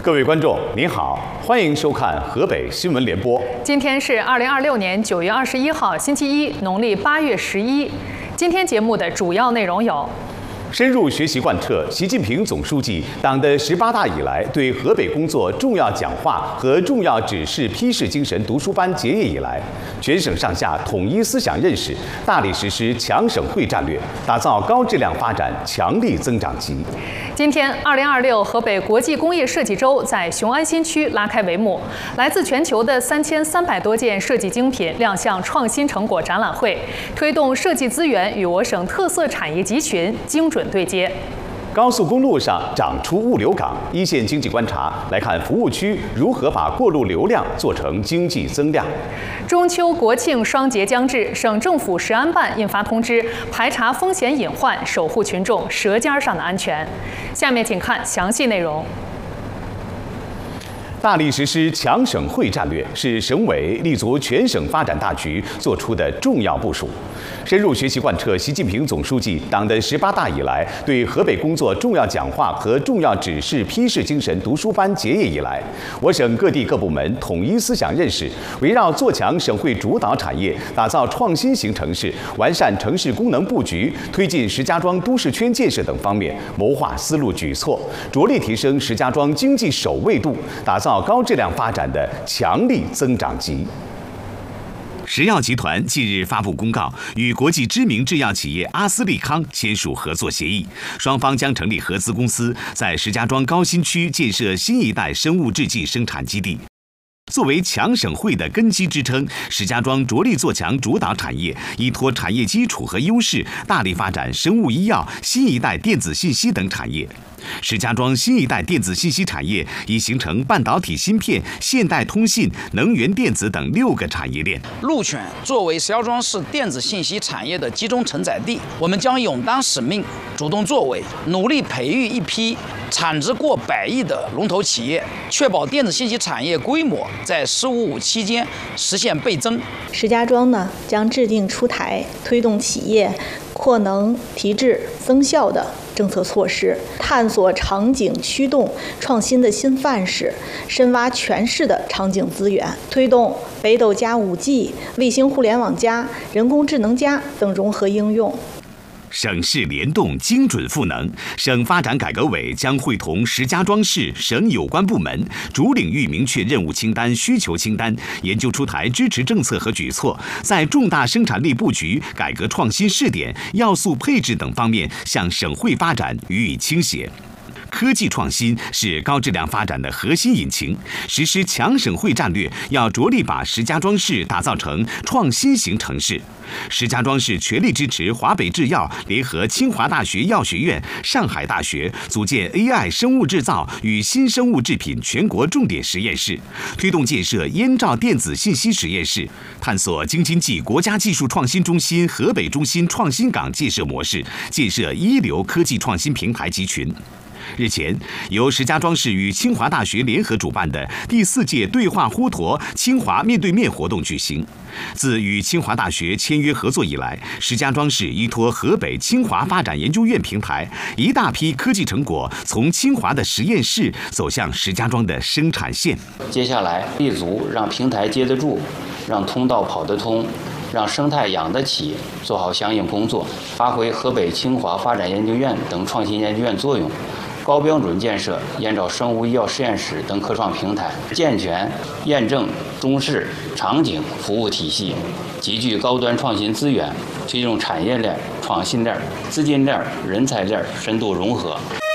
各位观众，您好，欢迎收看河北新闻联播。 今天是2026年9月21号，星期一，农历8月11。今天节目的主要内容有： 深入学习贯彻习近平总书记党的18大以来对河北工作重要讲话和重要指示批示精神读书班结业以来，全省上下统一思想认识，大力实施强省会战略，打造高质量发展强力增长极。 今天，2026河北国际工业设计周在雄安新区拉开帷幕，来自全球的3300多件设计精品亮相创新成果展览会，推动设计资源与我省特色产业集群精准对接。 高速公路上长出物流港，一线经济观察来看服务区如何把过路流量做成经济增量。 中秋国庆双节将至，省政府食安办印发通知，排查风险隐患，守护群众舌尖上的安全。下面请看详细内容。 大力实施强省会战略是省委立足全省发展大局作出的重要部署。深入学习贯彻习近平总书记党的18大以来对河北工作重要讲话和重要指示批示精神读书班结业以来，我省各地各部门统一思想认识，围绕做强省会主导产业，打造创新型城市，完善城市功能布局，推进石家庄都市圈建设等方面谋划思路举措，着力提升石家庄经济首位度，打造高质量发展的强力增长极。 石药集团近日发布公告，与国际知名制药企业阿斯利康签署合作协议，双方将成立合资公司，在石家庄高新区建设新一代生物制剂生产基地。作为强省会的根基支撑，石家庄着力做强主导产业，依托产业基础和优势，大力发展生物医药、新一代电子信息等产业。石家庄新一代电子信息产业已形成半导体芯片、现代通信、能源电子等6个产业链。 鹿泉作为石家庄市电子信息产业的集中承载地，我们将勇担使命，主动作为，努力培育一批产值过100亿的龙头企业，确保电子信息产业规模在“15+5”期间实现倍增。 石家庄呢，将制定出台推动企业扩能提质增效的政策措施，探索场景驱动创新的新范式，深挖全市的场景资源，推动北斗加5G、卫星互联网加、人工智能加等融合应用。 省市联动精准赋能，省发展改革委将会同石家庄市省有关部门，主领域明确任务清单、需求清单，研究出台支持政策和举措，在重大生产力布局、改革创新试点、要素配置等方面向省会发展予以倾斜。科技创新是高质量发展的核心引擎，实施强省会战略要着力把石家庄市打造成创新型城市。石家庄市全力支持华北制药联合清华大学药学院、上海大学组建 AI 生物制造与新生物制品全国重点实验室，推动建设燕赵电子信息实验室，探索京津冀国家技术创新中心河北中心创新港建设模式，建设一流科技创新平台集群。日前，由石家庄市与清华大学联合主办的第4届对话呼沱清华面对面活动举行。自与清华大学签约合作以来，石家庄市依托河北清华发展研究院平台，一大批科技成果从清华的实验室走向石家庄的生产线。 接下来立足让平台接得住，让通道跑得通，让生态养得起，做好相应工作，发挥河北清华发展研究院等创新研究院作用，高标准建设燕赵生物医药实验室等科创平台，健全验证中式场景服务体系，集聚高端创新资源，推动产业链、创新链、资金链、人才链深度融合。